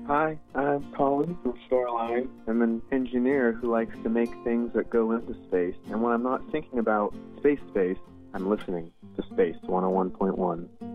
Hi, I'm Colin from Shoreline. I'm an engineer who likes to make things that go into space, and when I'm not thinking about space, I'm listening to Space 101.1.